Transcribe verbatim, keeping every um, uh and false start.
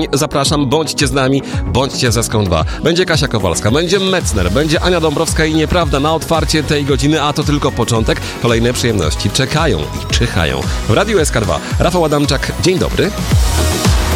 wydarzeń. Zapraszam, bądźcie z nami, bądźcie ze Ską dwa. Będzie Kasia Kowalska, będzie Metzner, będzie Ania Dąbrowska i Nieprawda na otwarcie tej godziny, a to tylko początek. Kolejne przyjemności czekają i czyhają. W Radiu S K dwa Rafał Adamczak, dzień dobry.